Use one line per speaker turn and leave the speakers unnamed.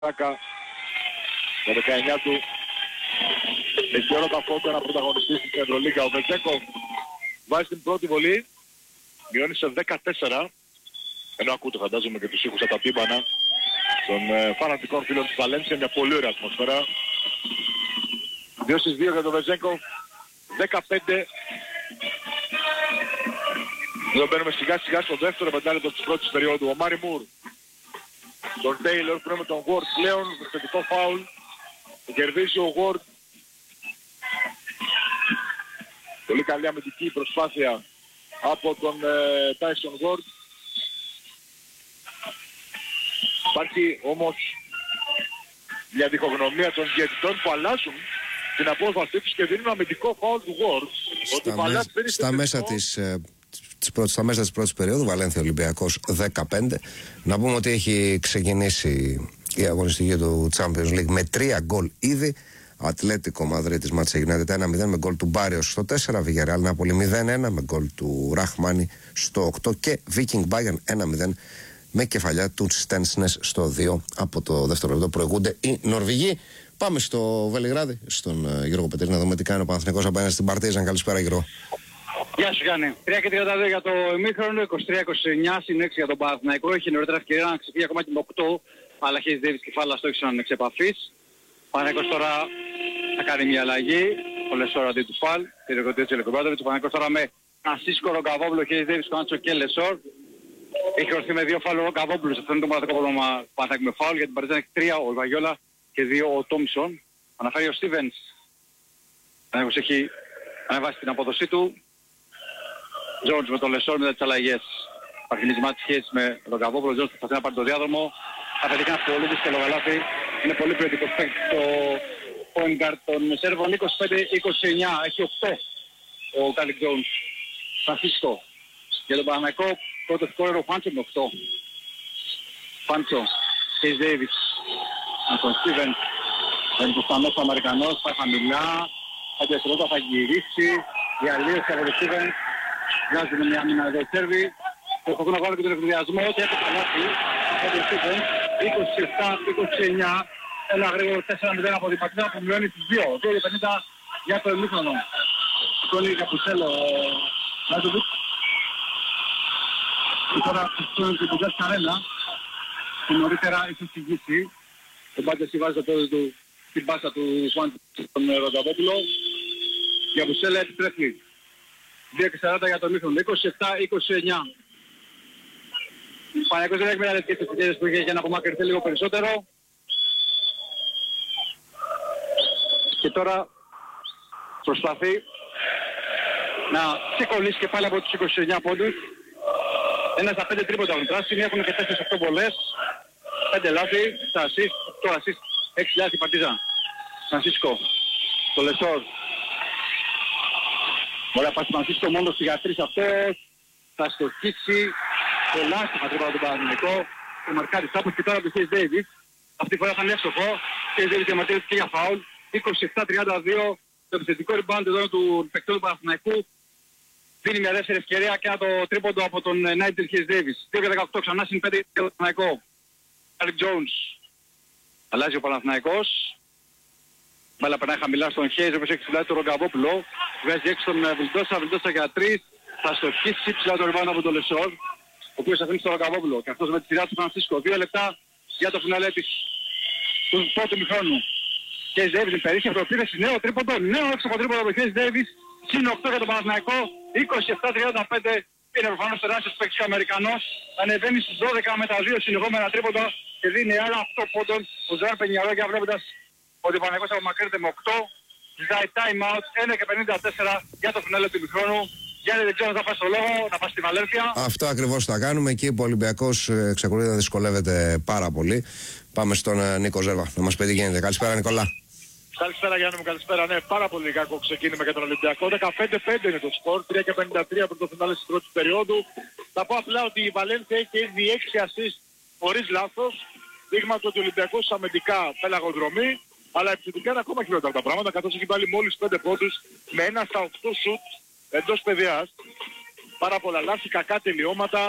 Σάκα, το 19 του, έχει όλα τα φόντα να πρωταγωνιστεί στην Ευρωλίγκα. Ο Βεζέγκοφ βάζει την πρώτη βολή, μειώνει σε 14, ενώ ακούτε φαντάζομαι και τους ήχους από τα τύμπανα των φανατικών φίλων της Βαλένσια, μια πολύ ωραία ατμοσφαίρα. 2-2 για τον Βεζέγκοφ, 15. Εδώ μπαίνουμε σιγά σιγά στο δεύτερο πεντάλεπτο της πρώτης περίοδου. Ο Μάρι Μουρ, τον Τέιλορ πριν με τον Γουόρτ πλέον, θετικό φάουλ. Κερδίζει ο Γουόρτ. Πολύ καλή αμυντική προσπάθεια από τον Τάισον Γουόρτ. Υπάρχει όμως μια διχογνωμία των διαιτητών που αλλάζουν την απόφασή τους και δίνουν αμυντικό φάουλ του Γουόρτ.
Στα μέσα της πρώτης περίοδου, Βαλένθια Ολυμπιακός 15. Να πούμε ότι έχει ξεκινήσει η αγωνιστική του Champions League με 3 γκολ ήδη. Ατλέτικο Μαδρίτης Manchester United 1-0 με γκολ του Μπάριος στο 4, Villarreal Νάπολη 0-1 με γκολ του Ραχμάνι στο 8 και Viking Bayern 1-0 με κεφαλιά του Στένσνες στο 2. Από το δεύτερο λεπτό προηγούνται οι Νορβηγοί. Πάμε στο Βελιγράδι, στον Γιώργο Πετρή, να δούμε τι κάνει ο Παναθηναϊκός απέναντι στην Παρτίζαν. Καλησπέρα, Γιώργο.
Γεια σου, Γιάννη. 3-32 για το ημίχρονο, 23-29 συν 6 για τον Παναθηναϊκό. Έχει νωρίτερα ευκαιρία να ξεφύγει ακόμα και με 8, αλλά Χέις Ντέιβις και Φάλα στόχισαν εξ επαφής. Παναθηναϊκός τώρα θα κάνει μια αλλαγή. Ο Λεσόρ αντί του Φαλ, τη ρεκοτή του Ελεκομπράτοβιτς. Ο Παναθηναϊκός τώρα με Φρανσίσκο Ρογκαβόπουλο, Χέις Ντέιβις, Κόντσο και Λεσόρ. Έχει ορθεί με 2 φάουλ ο Ρογκαβόπουλος. Αυτό είναι το μοναδικό πρόβλημα Παναθηναϊκού με φάουλ, γιατί την Παρτίζαν έχει 3 ο Βαγιόλα και 2 ο Τόμισον. Αναφέρει ο Στίβενς. Ο Παναθηναϊκός έχει ανεβάσει την απόδοσή του. Τζόρτζ με τον Λεσόρ μετά τις αλλαγές. Υπάρχει μισμά της σχέσης με τον Καβόπουλο. Τζόρτζ προσπαθεί να πάρει το διάδρομο. Θα πετύχει ένα πολύ δύσκολο γαλάφι. Είναι πολύ ποιοτικός παίκτης στο point guard των Σέρβων. 25-29. Έχει 8 ο Κάλικ Τζόνς. Φρανσίσκο. Για τον Παναμαϊκό πρώτο σκόρερ ο Φάντσο με 8. Φάντσο. Χέις Ντέιβις. Με τον Στίβεν. Είναι προς τα μέσα ο Αμερικανός. Πάει χαμηλά. Θα διαστρota, θα γυρίσει. Η αλλίωση από τον Στίβεν. Βγάζουν μια άμυνα εδώ οι Σέρβοι. Προσπαθούν να βάλουν και τον εκβιασμό και έχει καλάθι από τον Στίβεν. 27-29. Ένα γρήγορο 4-0 από την Παρτίζαν που μειώνει στις 2. 2-50 για το ημίχρονο. Σκόνη Καπουσέλο Λάζοβιτς. Και τώρα στον Κιμπουζάς Καρέλα που νωρίτερα έχει εξηγήσει. Ο Μπάντες βάζει το πόδι του στην πάσα του Φουάν τον Ρογκαβόπουλο. Καπουσέλα επιστρέφει. 2-40 για το μήχρονο, 27-29. Ο Παναθηναϊκός δεν έχει μεταλλευτικές ευκαιρίες που είχε για να απομακρυνθεί λίγο περισσότερο. Και τώρα προσπαθεί να ξεκολλήσει και πάλι από τους 29 πόντους. Ένα στα 5 τρίποντα έχουν πράσινοι, έχουν και 4-8 βολές. 5 λάθη, 7 assist, 8 assist, 6 λάθη Παρτίζαν. Φρανσίσκο, το Λεσόρ. Ωραία, πάση Φρανσίσκο μόνος για 3 αυτός. Θα στοχίσει πολλά άστοχα τρίποντα του Παναθηναϊκό. Το μαρκάρι Σάπος και τώρα από τον Χέις Ντέιβις. Αυτή τη φορά θα είναι εύστοχο. Χέις Ντέιβις διαμαρτύρεται και για φάουλ. 27-32. Το επιθετικό rebound εδώ του παικτών του Παναθηναϊκού. Δίνει μια δεύτερη ευκαιρία και το τρίποντο από τον Νάιτζελ Χέις Ντέιβις. 2-18 ξανά συν 5 για τον Παναθηναϊκό. Κάλικ Τζόνς. Αλλάζει ο Παναθηναϊκός. Μπάλα περνάει χαμηλά στον Χέις, όπως έχει ψηλά τον Ρογκαβόπουλο. Βγάζει έξω τον Βιλντόσα, Βιλντόσα για 3. Θα στοχίσει ψηλά το ριμπάουντ από τον Λεσόρ, ο οποίος θα αφήνει στον Ρογκαβόπουλο. Και αυτός με τη σειρά του Φρανσίσκο. 2 λεπτά για το φινάλε του πρώτου μηχρόνου. Χέις Ντέιβις με περίσσια προπήρεση, νέο τρίποντο, νέο έξω από τρίποντο από τον Χέις Ντέιβις. Συν 8 για τον Παναθηναϊκό, 27-35. Είναι προφανώς τεράστιος παίκτης ο Αμερικανός. Ανεβαίνει στους 12 με τα 2 συνεχόμενα τρίποντα και δίνει άλλα 8 πόντων. Ο Ζωάν Πενιαρόγια βλέποντας ότι ο Παναθηναϊκός απομακρύνεται με 8. Ζητάει time out, 1-54 για το φινάλε του ημιχρόνου. Γιάννη, δεν ξέρω αν θα πας στο λόγο, να πας στη Βαλένθια.
Αυτό ακριβώς θα κάνουμε. Εκεί ο Ολυμπιακός εξακολουθεί να δυσκολεύεται πάρα πολύ. Πάμε στον Νίκο Ζέρβα να μας πει τι γίνεται. Καλησπέρα, Νικολά.
Καλησπέρα Γιάννη μου, καλησπέρα. Ναι, πάρα πολύ κακό ξεκίνημα για τον Ολυμπιακό. 15-5 είναι το σκορ, 3-53 από το φινάλε της πρώτης περίοδου. Θα πω απλά ότι η Βαλένθια έχει ήδη 6 assist χωρίς λάθος. Δείγμα ότι ο Ολυμπιακός αμυντικά πελαγοδρομεί, αλλά επιθετικά είναι ακόμα χειρότερα τα πράγματα, καθώς έχει βάλει μόλις 5 πόντους με 1 στα 8 σουτ εντός παιδιάς. Πάρα πολλά λάθη, κακά τελειώματα.